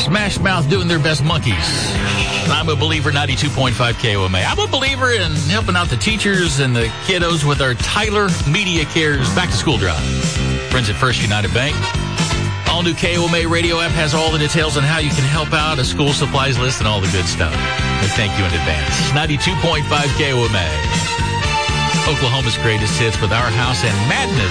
Smash Mouth doing their best monkeys. I'm a believer, 92.5 KOMA. I'm a believer in helping out the teachers and the kiddos with our Tyler Media Cares back-to-school drive. Friends at First United Bank. All new KOMA radio app has all the details on how you can help out, a school supplies list, and all the good stuff. And thank you in advance. 92.5 KOMA. Oklahoma's greatest hits with Our House and Madness.